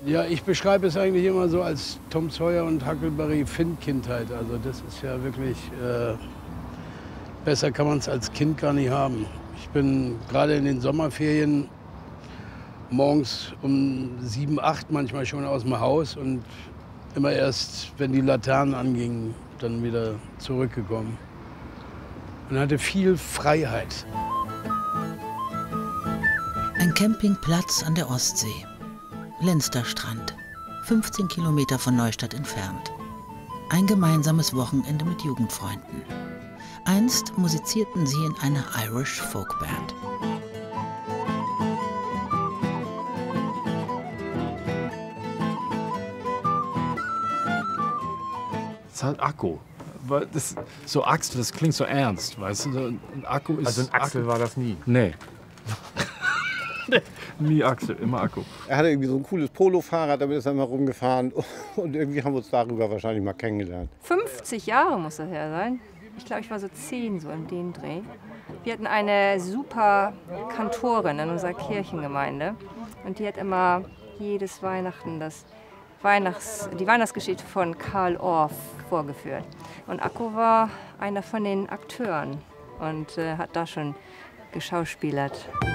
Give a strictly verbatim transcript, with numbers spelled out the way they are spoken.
Ja, ich beschreibe es eigentlich immer so als Tom Sawyer und Huckleberry Finn-Kindheit. Also das ist ja wirklich, äh, besser kann man es als Kind gar nicht haben. Ich bin gerade in den Sommerferien morgens um sieben, acht manchmal schon aus dem Haus und immer erst, wenn die Laternen angingen, dann wieder zurückgekommen. Und hatte viel Freiheit. Ein Campingplatz an der Ostsee. Lensterstrand, fünfzehn Kilometer von Neustadt entfernt. Ein gemeinsames Wochenende mit Jugendfreunden. Einst musizierten sie in einer Irish Folkband. Das ist halt Akku. Das, so Axel, das klingt so ernst, weißt du? Ein Akku ist Also ein Axel Akku. war das nie? Nee. Nee, nie Axel, immer Akku. Er hatte irgendwie so ein cooles Polo-Fahrrad, damit ist er mal rumgefahren. Und irgendwie haben wir uns darüber wahrscheinlich mal kennengelernt. fünfzig Jahre muss das her sein. Ich glaube, ich war so zehn, so in dem Dreh. Wir hatten eine super Kantorin in unserer Kirchengemeinde. Und die hat immer jedes Weihnachten das Weihnachts-, die Weihnachtsgeschichte von Karl Orff vorgeführt. Und Akku war einer von den Akteuren und äh, hat da schon geschauspielert.